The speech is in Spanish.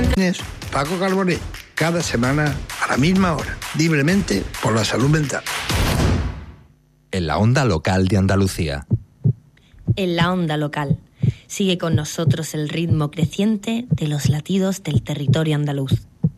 Paco Carbonell, cada semana a la misma hora, libremente por la salud mental. En la onda local de Andalucía. En la onda local. Sigue con nosotros el ritmo creciente de los latidos del territorio andaluz.